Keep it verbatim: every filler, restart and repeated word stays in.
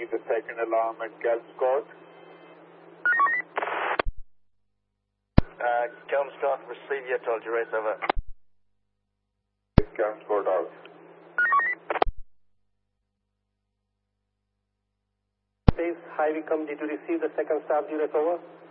receive the second alarm at Kelmscott. Uh, Kelmscott, receive your toll, Gerace, over. Kelmscott out. Space, High Wycombe, did you receive the second staff, Gerace, over?